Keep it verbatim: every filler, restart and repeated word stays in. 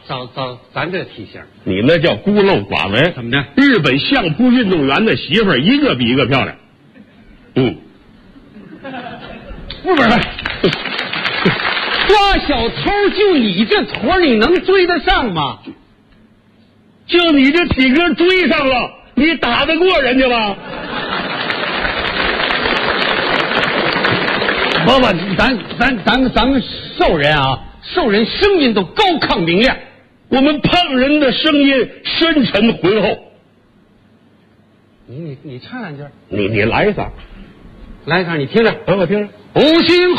找找咱这体型， 你那叫孤陋寡闻。 怎么的？ 日本相扑运动员的媳妇儿一个比一个漂亮。嗯， 不是，抓小偷就你这坨，你能追得上吗？ 就你这体格追上了，你打得过人家吗？ 不不，咱咱咱们咱们瘦人啊，瘦人声音都高亢明亮， 我们胖人的声音深沉浑厚。 你你你唱两句， 你你来一嗓， 来一唱，你听着， 让我听着。 五星